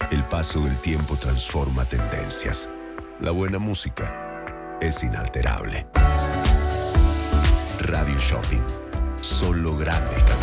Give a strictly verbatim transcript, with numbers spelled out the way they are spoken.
El paso del tiempo transforma tendencias. La buena música es inalterable. Radio Shopping. Solo grandes canciones.